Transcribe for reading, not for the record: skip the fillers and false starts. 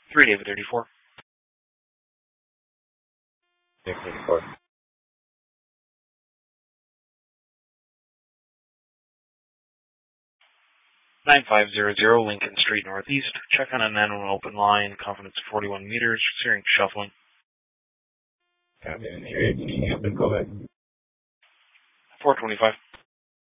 3 David 34. David 34. 9500 Lincoln Street Northeast. Check on an N1 open line. Confidence 41 meters. Steering shuffling. Copy. Go back. 425.